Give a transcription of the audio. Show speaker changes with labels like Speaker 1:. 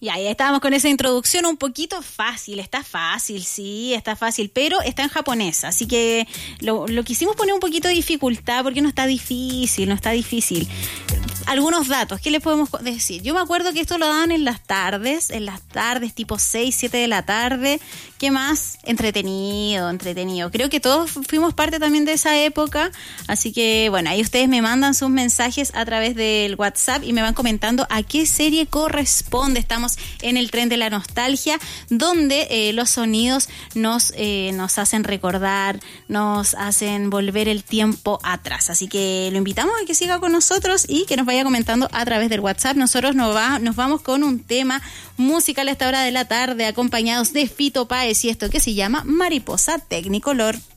Speaker 1: Ya, ya estábamos con esa introducción un poquito fácil, sí, está fácil, pero está en japonés, así que lo quisimos poner un poquito de dificultad porque no está difícil. Algunos datos, ¿qué les podemos decir? Yo me acuerdo que esto lo daban en las tardes tipo 6, 7 de la tarde. ¿Qué más? Entretenido. Creo que todos fuimos parte también de esa época, así que bueno, ahí ustedes me mandan sus mensajes a través del WhatsApp y me van comentando a qué serie corresponde. Estamos en el tren de la nostalgia, donde los sonidos nos hacen recordar, nos hacen volver el tiempo atrás. Así que lo invitamos a que siga con nosotros y que nos vaya comentando a través del WhatsApp. Nosotros nos vamos con un tema musical a esta hora de la tarde, acompañados de Fito Páez y esto que se llama Mariposa Tecnicolor.